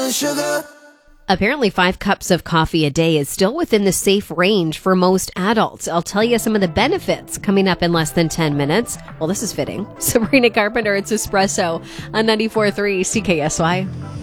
sugar. Apparently 5 cups of coffee a day is still within the safe range for most adults. I'll tell you some of the benefits coming up in less than 10 minutes. Well, this is fitting. Sabrina Carpenter, it's Espresso on 94.3 CKSY.